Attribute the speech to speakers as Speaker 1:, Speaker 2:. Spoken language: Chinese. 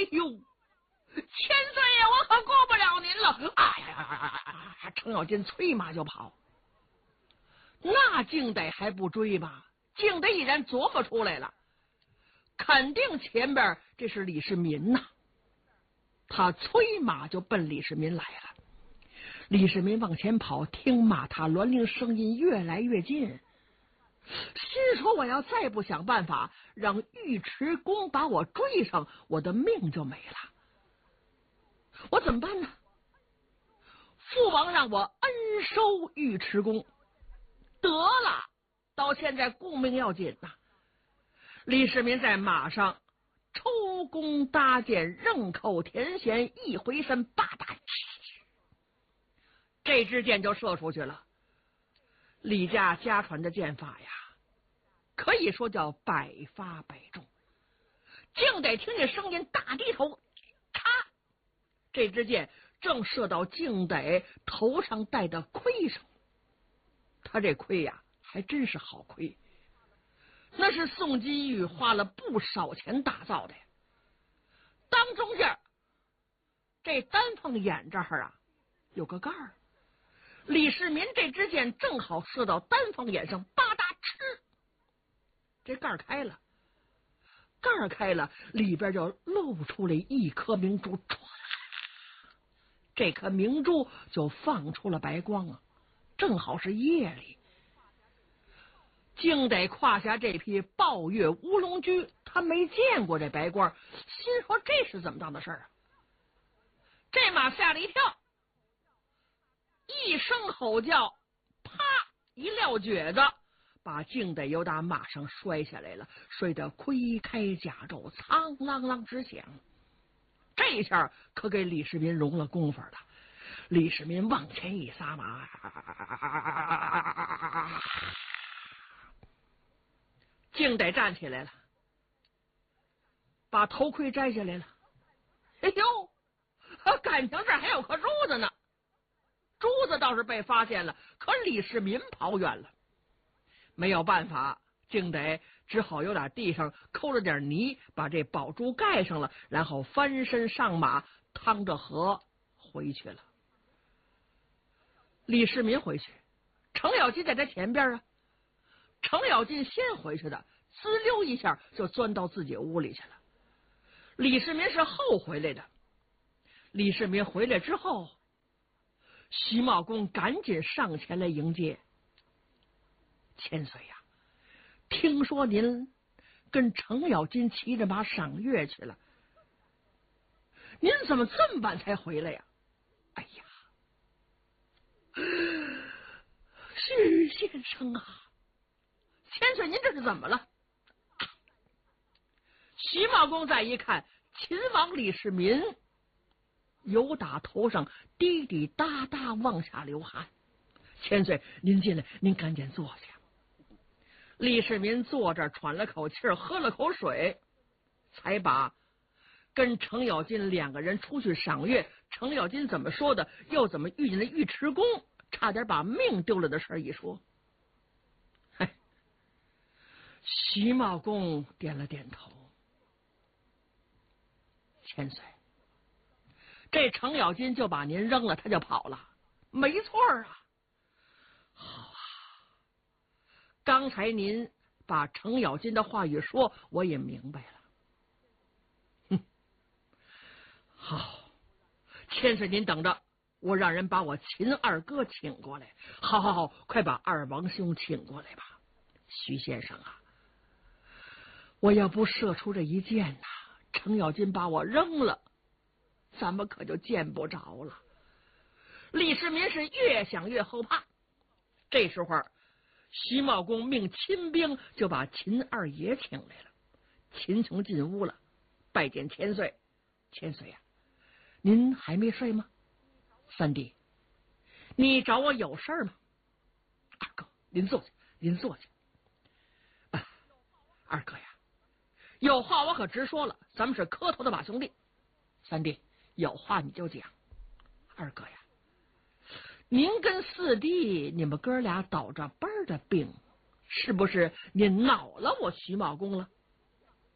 Speaker 1: 呦，千岁呀，我可过不了您了！哎呀，程咬金催马就跑。那敬得还不追吗？敬得已然琢磨出来了，肯定前边这是李世民呐。他催马就奔李世民来了。李世民往前跑，听马踏銮铃声音越来越近，心说我要再不想办法让尉迟恭把我追上，我的命就没了。我怎么办呢？父王让我恩收尉迟恭，得了，到现在顾命要紧呐。李世民在马上抽弓搭箭，扔扣填弦，一回身，吧嗒，这支箭就射出去了。李家家传的箭法呀，可以说叫百发百中。竟得听见声音，大低头，咔，这支箭正射到敬得头上戴的盔上。他这盔呀，还真是好盔，那是宋金玉花了不少钱打造的呀。当中间这丹凤眼这儿啊，有个盖儿。李世民这支箭正好射到丹凤眼上，吧嗒哧，这盖儿开了。盖儿开了，里边就露出来一颗明珠，唰，这颗明珠就放出了白光啊，正好是夜里。竟得胯下这匹抱月乌龙驹，他没见过这白光，心说这是怎么当的事儿啊？这马吓了一跳，一声吼叫，啪一撂蹶子，把敬得由打马上摔下来了，摔得盔开甲胄，苍啷啷直响。这下可给李世民容了功夫了。李世民往前一撒马，敬得站起来了，把头盔摘下来了。哎呦，感情这还有颗珠子呢。珠子倒是被发现了，可李世民跑远了，没有办法，敬得只好由打地上抠了点泥，把这宝珠盖上了，然后翻身上马，趟着河回去了。李世民回去，程咬金在他前边啊。程咬金先回去的，滋溜一下就钻到自己屋里去了。李世民是后回来的。李世民回来之后，徐茂公赶紧上前来迎接。千岁呀，听说您跟程咬金骑着马赏月去了，您怎么这么晚才回来呀？哎呀，徐先生啊，千岁您这是怎么了？徐茂公再一看，秦王李世民由打头上滴滴答答往下流汗。千岁您进来，您赶紧坐下。李世民坐着喘了口气，喝了口水，才把跟程咬金两个人出去赏月，程咬金怎么说的，又怎么遇见了尉迟恭，差点把命丢了的事一说。徐茂公点了点头。千岁，这程咬金就把您扔了，他就跑了。没错啊。好啊，刚才您把程咬金的话语说，我也明白了。好，千岁您等着，我让人把我秦二哥请过来。好，快把二王兄请过来吧。徐先生啊，我要不射出这一箭呐，程咬金把我扔了，咱们可就见不着了。李世民是越想越后怕。这时候徐茂公命亲兵就把秦二爷请来了。秦琼进屋了，拜见千岁。千岁呀，您还没睡吗？三弟，你找我有事吗？二哥，您坐下，您坐下。二哥呀，有话我可直说了，咱们是磕头的把兄弟。三弟，有话你就讲。二哥呀，您跟四弟你们哥俩倒着班的病，是不是你恼了我徐茂公了？